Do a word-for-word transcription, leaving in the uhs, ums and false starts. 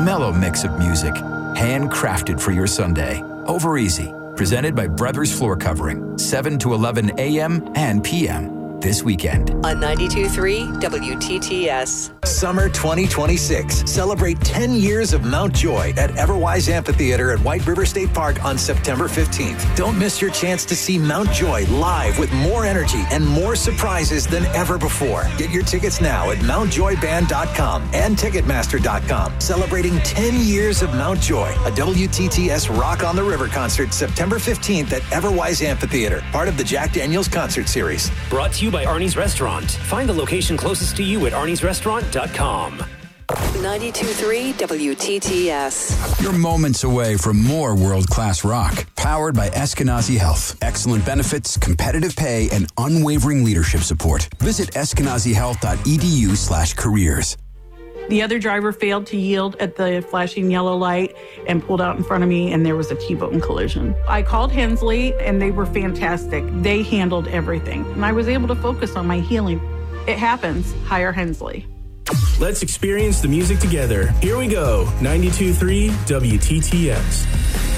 mellow mix of music, handcrafted for your Sunday. Over Easy, presented by Brothers Floor Covering, seven to eleven a.m. and p m this weekend. On ninety-two point three W T T S. Summer twenty twenty-six. Celebrate ten years of Mount Joy at Everwise Amphitheater at White River State Park on September fifteenth. Don't miss your chance to see Mount Joy live with more energy and more surprises than ever before. Get your tickets now at mount joy band dot com and ticketmaster dot com. Celebrating ten years of Mount Joy, a W T T S Rock on the River concert September fifteenth at Everwise Amphitheater, part of the Jack Daniels concert series. Brought to you by Arnie's Restaurant. Find the location closest to you at arnies restaurant dot com. ninety-two point three W T T S. You're moments away from more world-class rock. Powered by Eskenazi Health. Excellent benefits, competitive pay, and unwavering leadership support. Visit eskenazi health dot e d u slash careers. The other driver failed to yield at the flashing yellow light and pulled out in front of me, and there was a T-bone collision. I called Hensley, and they were fantastic. They handled everything, and I was able to focus on my healing. It happens. Hire Hensley. Let's experience the music together. Here we go. ninety-two point three W T T S.